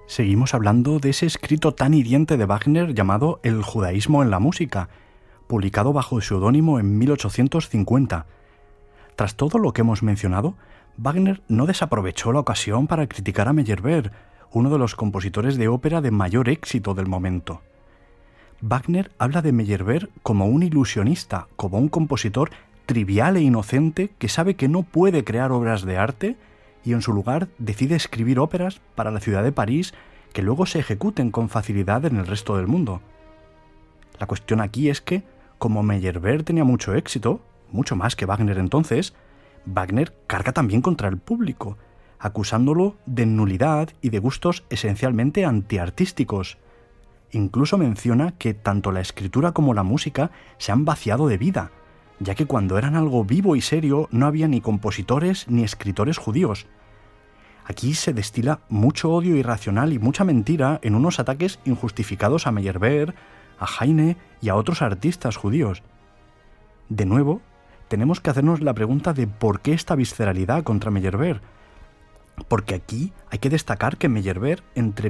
Seguimos hablando de ese escrito tan hiriente de Wagner llamado El judaísmo en la música, publicado bajo seudónimo en 1850. Tras todo lo que hemos mencionado, Wagner no desaprovechó la ocasión para criticar a Meyerbeer, uno de los compositores de ópera de mayor éxito del momento. Wagner habla de Meyerbeer como un ilusionista, como un compositor trivial e inocente que sabe que no puede crear obras de arte y en su lugar decide escribir óperas para la ciudad de París que luego se ejecuten con facilidad en el resto del mundo. La cuestión aquí es que, como Meyerbeer tenía mucho éxito, mucho más que Wagner entonces, Wagner carga también contra el público, acusándolo de nulidad y de gustos esencialmente antiartísticos. Incluso menciona que tanto la escritura como la música se han vaciado de vida, ya que cuando eran algo vivo y serio no había ni compositores ni escritores judíos. Aquí se destila mucho odio irracional y mucha mentira en unos ataques injustificados a Meyerbeer, a Heine y a otros artistas judíos. De nuevo, tenemos que hacernos la pregunta de por qué esta visceralidad contra Meyerbeer. Porque aquí hay que destacar que Meyerbeer entre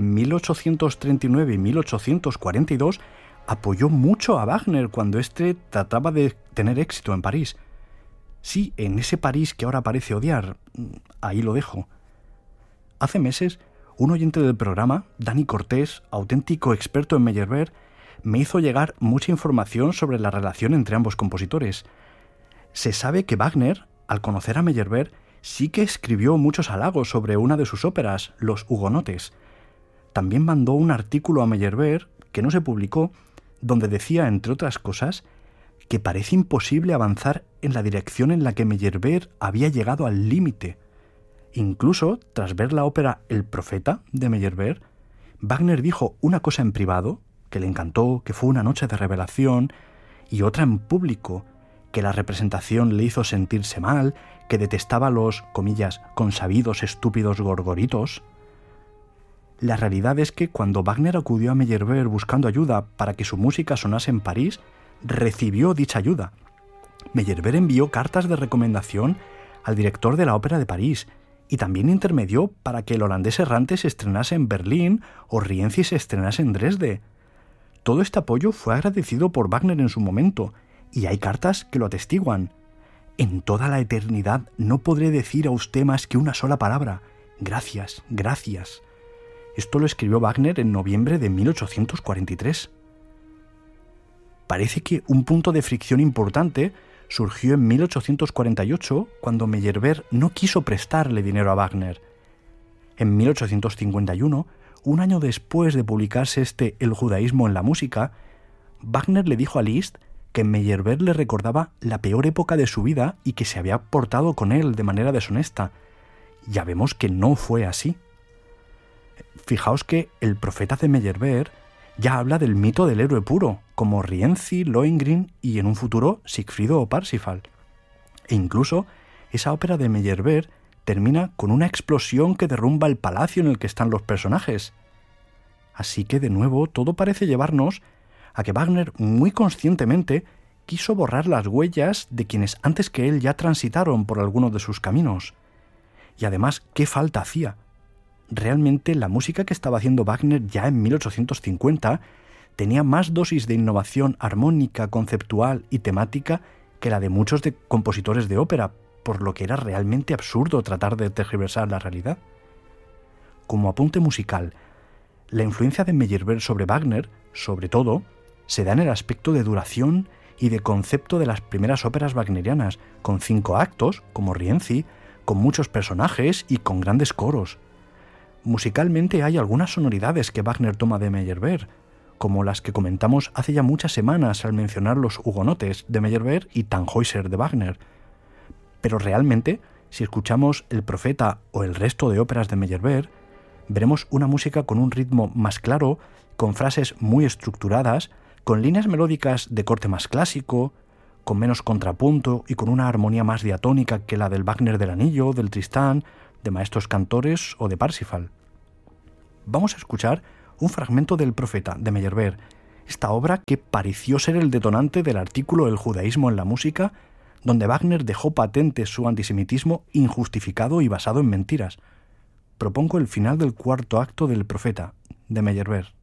1839 y 1842 apoyó mucho a Wagner cuando éste trataba de tener éxito en París. Sí, en ese París que ahora parece odiar. Ahí lo dejo. Hace meses, un oyente del programa, Dani Cortés, auténtico experto en Meyerbeer, me hizo llegar mucha información sobre la relación entre ambos compositores. Se sabe que Wagner, al conocer a Meyerbeer, sí que escribió muchos halagos sobre una de sus óperas, Los Hugonotes. También mandó un artículo a Meyerbeer, que no se publicó, donde decía, entre otras cosas, que parece imposible avanzar en la dirección en la que Meyerbeer había llegado al límite. Incluso, tras ver la ópera El Profeta, de Meyerbeer, Wagner dijo una cosa en privado, que le encantó, que fue una noche de revelación, y otra en público, que la representación le hizo sentirse mal, que detestaba los, comillas, consabidos estúpidos gorgoritos. La realidad es que cuando Wagner acudió a Meyerbeer buscando ayuda para que su música sonase en París, recibió dicha ayuda. Meyerbeer envió cartas de recomendación al director de la Ópera de París y también intermedió para que El holandés errante se estrenase en Berlín o Rienzi se estrenase en Dresde. Todo este apoyo fue agradecido por Wagner en su momento, y hay cartas que lo atestiguan. En toda la eternidad no podré decir a usted más que una sola palabra. Gracias, gracias. Esto lo escribió Wagner en noviembre de 1843. Parece que un punto de fricción importante surgió en 1848, cuando Meyerbeer no quiso prestarle dinero a Wagner. En 1851, un año después de publicarse El judaísmo en la música, Wagner le dijo a Liszt que Meyerbeer le recordaba la peor época de su vida y que se había portado con él de manera deshonesta. Ya vemos que no fue así. Fijaos que El Profeta de Meyerbeer ya habla del mito del héroe puro, como Rienzi, Lohengrin y en un futuro Sigfrido o Parsifal. E incluso esa ópera de Meyerbeer termina con una explosión que derrumba el palacio en el que están los personajes. Así que de nuevo todo parece llevarnos a que Wagner muy conscientemente quiso borrar las huellas de quienes antes que él ya transitaron por algunos de sus caminos. Y además, ¿qué falta hacía? Realmente la música que estaba haciendo Wagner ya en 1850 tenía más dosis de innovación armónica, conceptual y temática que la de muchos de compositores de ópera, por lo que era realmente absurdo tratar de tergiversar la realidad. Como apunte musical, la influencia de Meyerbeer sobre Wagner, sobre todo, se da en el aspecto de duración y de concepto de las primeras óperas wagnerianas, con 5 actos, como Rienzi, con muchos personajes y con grandes coros. Musicalmente hay algunas sonoridades que Wagner toma de Meyerbeer, como las que comentamos hace ya muchas semanas al mencionar Los Hugonotes de Meyerbeer y Tannhäuser de Wagner. Pero realmente, si escuchamos El Profeta o el resto de óperas de Meyerbeer, veremos una música con un ritmo más claro, con frases muy estructuradas, con líneas melódicas de corte más clásico, con menos contrapunto y con una armonía más diatónica que la del Wagner del Anillo, del Tristán, de Maestros Cantores o de Parsifal. Vamos a escuchar un fragmento del Profeta de Meyerbeer, esta obra que pareció ser el detonante del artículo El judaísmo en la música, donde Wagner dejó patente su antisemitismo injustificado y basado en mentiras. propongo el final del cuarto acto del Profeta, de Meyerbeer.